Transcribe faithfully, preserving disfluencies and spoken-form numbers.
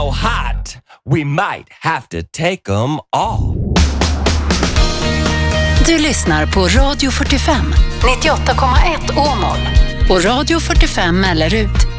so hot we might have to take them all. Du lyssnar på Radio fyrtiofem, nittioåtta komma ett Åmål och Radio fyrtiofem Mellerud.